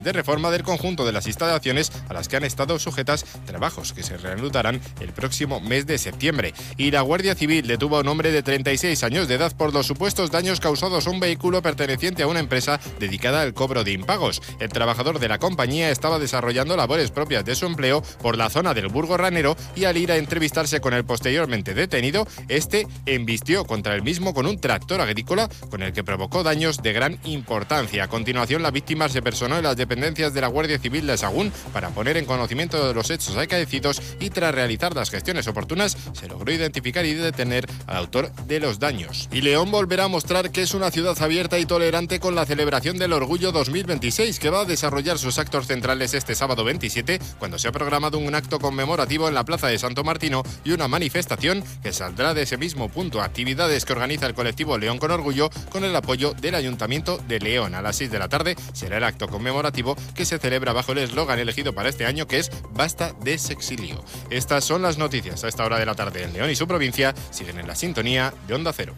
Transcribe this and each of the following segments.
de reforma del conjunto de las instalaciones a las que han estado sujetas, trabajos que se reanudarán el próximo mes de septiembre. Y la Guardia Civil detuvo a un hombre de 36 años de edad por los supuestos daños causados a un vehículo perteneciente a una empresa dedicada al cobro de impagos. El trabajador de la compañía estaba desarrollando labores propias de su empleo por la zona del Burgo Ranero y al ir a entrevistarse con el posteriormente detenido, este embistió contra el mismo con un tractor agrícola con el que provocó daños de gran importancia. A continuación, la víctima se personó en las dependencias de la Guardia Civil de Sahagún para poner en conocimiento de los hechos acaecidos y tras realizar las gestiones oportunas se logró identificar y detener al autor de los daños. Y León volverá a mostrar que es una ciudad abierta y tolerante con la celebración del Orgullo 2026, que va a desarrollar sus actos centrales este sábado 27, cuando se ha programado un acto conmemorativo en la Plaza de Santo Martino y una manifestación que saldrá de ese mismo punto. Actividades que organiza el colectivo León con Orgullo con el apoyo del Ayuntamiento de León. A las 6 de la tarde será el acto conmemorativo que se celebra bajo el eslogan elegido para este año, que es Basta de sexilio. Estas son las noticias a esta hora de la tarde en León y su provincia. Siguen en la sintonía de Onda Cero.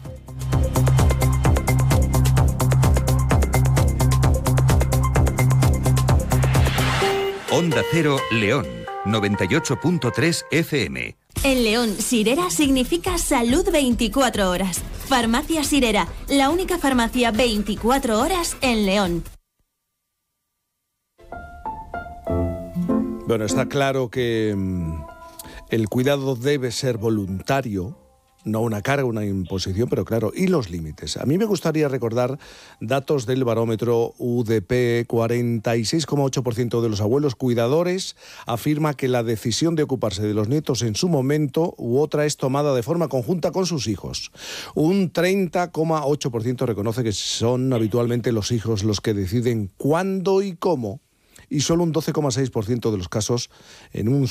Onda Cero León, 98.3 FM. En León, Sirera significa salud 24 horas. Farmacia Sirera, la única farmacia 24 horas en León. Bueno, está claro que el cuidado debe ser voluntario, no una carga, una imposición, pero claro, y los límites. A mí me gustaría recordar datos del barómetro UDP. 46,8% de los abuelos cuidadores afirma que la decisión de ocuparse de los nietos en su momento u otra es tomada de forma conjunta con sus hijos. Un 30,8% reconoce que son habitualmente los hijos los que deciden cuándo y cómo. Y solo un 12,6% de los casos, en un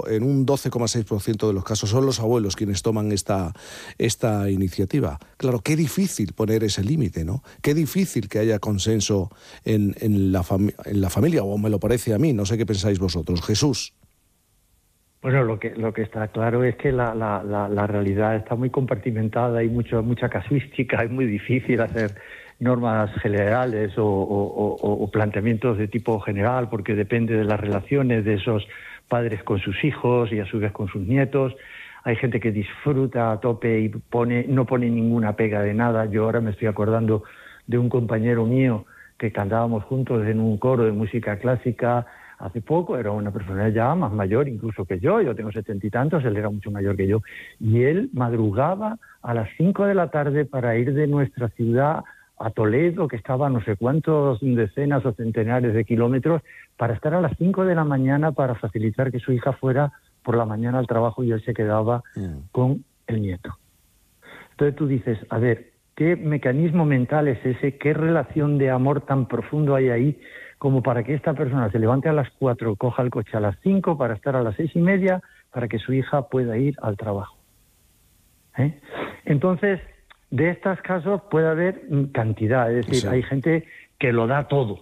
12,6% de los casos, son los abuelos quienes toman esta iniciativa. Claro, qué difícil poner ese límite, ¿no? Qué difícil que haya consenso en la familia, o me lo parece a mí, no sé qué pensáis vosotros. Jesús. Bueno, lo que está claro es que la realidad está muy compartimentada, hay mucha casuística, es muy difícil hacer normas generales o planteamientos de tipo general, porque depende de las relaciones de esos padres con sus hijos y a su vez con sus nietos. Hay gente que disfruta a tope y no pone ninguna pega de nada. Yo ahora me estoy acordando de un compañero mío que cantábamos juntos en un coro de música clásica hace poco. Era una persona ya más mayor incluso que yo tengo 70 y tantos, él era mucho mayor que yo, y él madrugaba a las 5 de la tarde para ir de nuestra ciudad a Toledo, que estaba a no sé cuántos decenas o centenares de kilómetros, para estar a las 5 de la mañana para facilitar que su hija fuera por la mañana al trabajo y él se quedaba con el nieto. Entonces tú dices, a ver, ¿qué mecanismo mental es ese? ¿Qué relación de amor tan profundo hay ahí como para que esta persona se levante a las 4, coja el coche a las 5 para estar a las 6:30 para que su hija pueda ir al trabajo? Entonces, de estos casos puede haber cantidad, es decir, sí. Hay gente que lo da todo,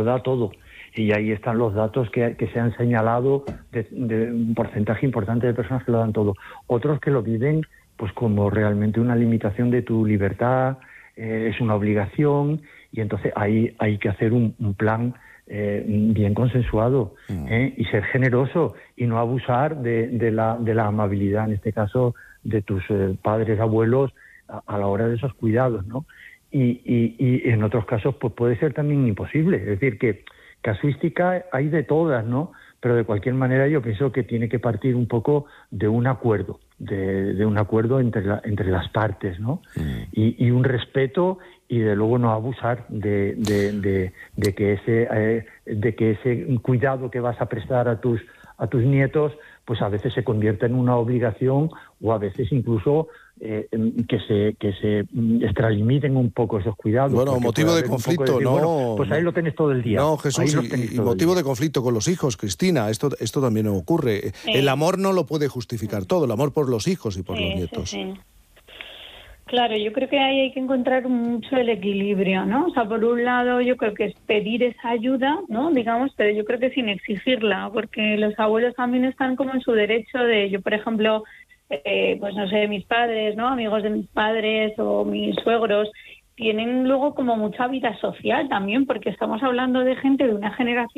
y ahí están los datos que se han señalado de un porcentaje importante de personas que lo dan todo. Otros que lo viven pues como realmente una limitación de tu libertad, es una obligación, y entonces ahí hay que hacer un plan bien consensuado y ser generoso y no abusar de la amabilidad, en este caso, de tus padres, abuelos, a la hora de esos cuidados, ¿no? Y en otros casos pues puede ser también imposible. Es decir, que casuística hay de todas, ¿no? Pero de cualquier manera yo pienso que tiene que partir un poco de un acuerdo, de un acuerdo entre las partes, ¿no? Y un respeto, y de luego no abusar de que ese cuidado que vas a prestar a tus nietos pues a veces se convierta en una obligación, o a veces incluso que se extralimiten un poco esos cuidados. Bueno, motivo de conflicto, decir, ¿no? Bueno, pues ahí lo tenés todo el día. No, Jesús, y motivo de conflicto con los hijos, Cristina, esto también ocurre. Sí. El amor no lo puede justificar todo, el amor por los hijos y por los nietos. Sí. Claro, yo creo que ahí hay que encontrar mucho el equilibrio, ¿no? O sea, por un lado yo creo que es pedir esa ayuda, ¿no? Digamos, pero yo creo que sin exigirla, porque los abuelos también están como en su derecho de, yo por ejemplo, pues no sé, mis padres, ¿no? Amigos de mis padres o mis suegros, tienen luego como mucha vida social también, porque estamos hablando de gente de una generación